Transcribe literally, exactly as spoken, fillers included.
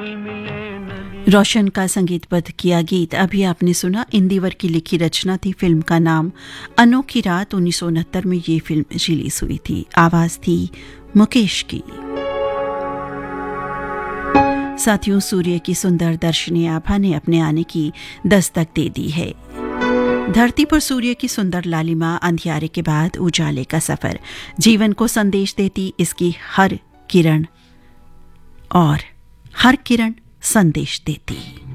रोशन का संगीतबद्ध किया गीत अभी आपने सुना। इंदिवर की लिखी रचना थी। फिल्म का नाम अनोखी रात। उन्नीस सौ उनहत्तर में ये फिल्म रिलीज हुई थी। आवाज थी मुकेश की। साथियों, सूर्य की सुंदर दर्शनी आभा ने अपने आने की दस्तक दे दी है। धरती पर सूर्य की सुंदर लालिमा, अंधियारे के बाद उजाले का सफर, जीवन को संदेश देती इसकी हर किरण, और हर किरण संदेश देती।